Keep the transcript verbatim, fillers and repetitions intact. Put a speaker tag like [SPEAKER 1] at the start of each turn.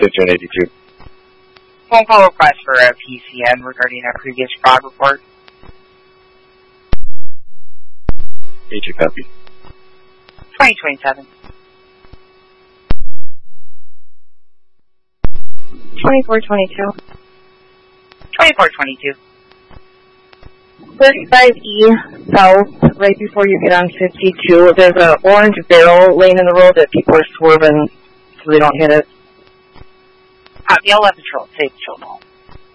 [SPEAKER 1] fifteen eighty-two.
[SPEAKER 2] Phone call request for a P C N regarding a previous fraud report.
[SPEAKER 1] Agent copy.
[SPEAKER 2] twenty twenty-seven.
[SPEAKER 3] twenty-four twenty-two.
[SPEAKER 2] twenty-four twenty-two.
[SPEAKER 3] thirty-five E south, right before you get on fifty-two. There's an orange barrel laying in the road that people are swerving so they don't hit it.
[SPEAKER 2] Uh, the eleven patrol, say patrol.